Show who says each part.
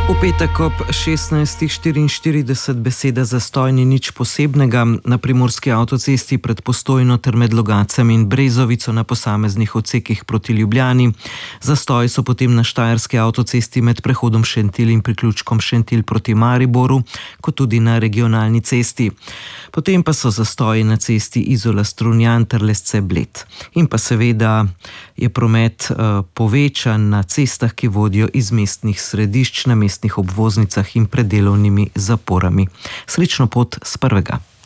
Speaker 1: V petek ob 16:44 beseda zastoj ni nič posebnega. Na primorski avtocesti pred Postojno ter med Logatcem in Brezovico na posameznih odsekih proti Ljubljani. Zastoji so potem na štajerski avtocesti med prehodom Šentilj in priključkom Šentilj proti Mariboru, kot tudi na regionalni cesti. Potem pa so zastoji na cesti Izola-Strunjan ter Lesce-Bled. In pa seveda je promet povečan na cestah, ki vodijo iz mestnih središč, na mestnih obvoznicah in pred delovnimi zaporami. Srečno pot s prvega.